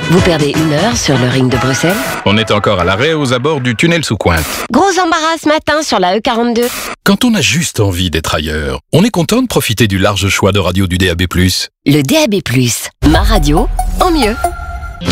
Vous perdez 1 heure sur le ring de Bruxelles. On est encore à l'arrêt aux abords du tunnel sous Cointe. Gros embarras ce matin sur la E42. Quand on a juste envie d'être ailleurs, on est content de profiter du large choix de radio du DAB+. Le DAB+, ma radio en mieux.